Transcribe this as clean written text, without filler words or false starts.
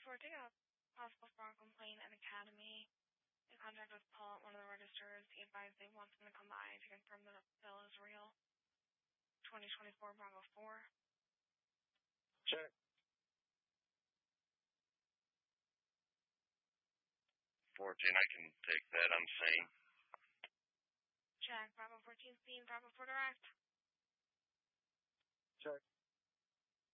14, a possible fraud complaint at Academy. In contact with Paul at one of the registers, he advised they want them to come by to confirm that the bill is real. 2024 Bravo 4. Check. 14, I can take that. I'm sane. Check. Bravo 14 seen. Bravo 4 direct. Check.